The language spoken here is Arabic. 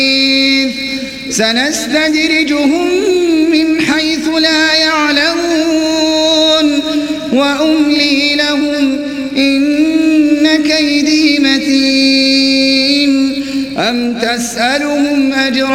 سنستدرجهم من حيث لا يعلمون وأملي لهم إن كيدي متين أم تسألهم أجرا